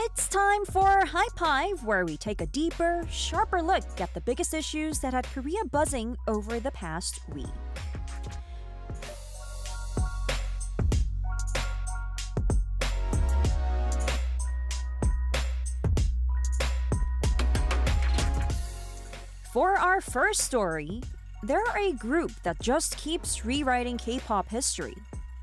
It's time for High Five, where we take a deeper, sharper look at the biggest issues that had Korea buzzing over the past week. For our first story, there are a group that just keeps rewriting K-pop history.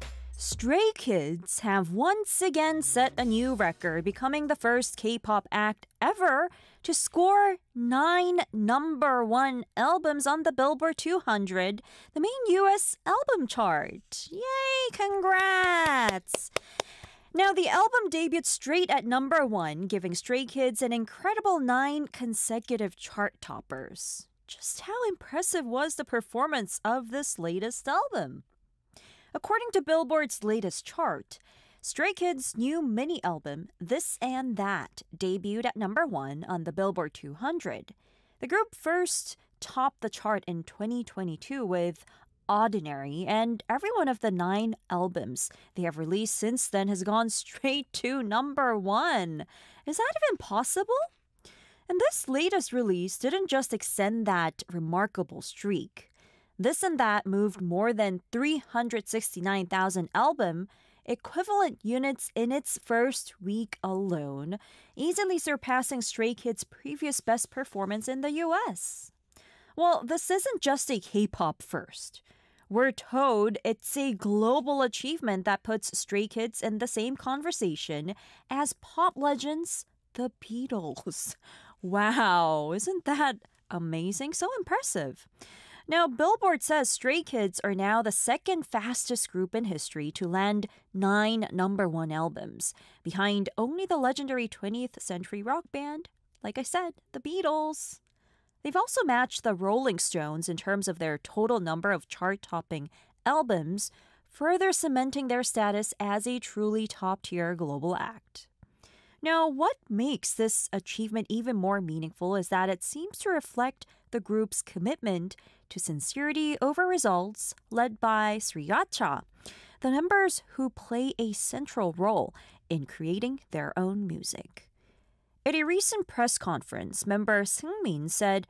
Stray Kids have once again set a new record, becoming the first K-pop act ever to score 9 number one albums on the Billboard 200, the main US album chart. Yay, congrats! Now, the album debuted straight at number one, giving Stray Kids an incredible 9 consecutive chart toppers. Just how impressive was the performance of this latest album? According to Billboard's latest chart, Stray Kids' new mini-album, This and That, debuted at number one on the Billboard 200. The group first topped the chart in 2022 with Ordinary, and every one of the 9 albums they have released since then has gone straight to number one. Is that even possible? And this latest release didn't just extend that remarkable streak. This and That moved more than 369,000 album equivalent units in its first week alone, easily surpassing Stray Kids' previous best performance in the US. Well, this isn't just a K-pop first. We're told it's a global achievement that puts Stray Kids in the same conversation as pop legends, the Beatles. Wow, isn't that amazing? So impressive. Now, Billboard says Stray Kids are now the second fastest group in history to land 9 number one albums, behind only the legendary 20th century rock band, like I said, the Beatles. They've also matched the Rolling Stones in terms of their total number of chart-topping albums, further cementing their status as a truly top-tier global act. Now, what makes this achievement even more meaningful is that it seems to reflect the group's commitment to sincerity over results, led by Sriracha, the members who play a central role in creating their own music. At a recent press conference, member Seungmin said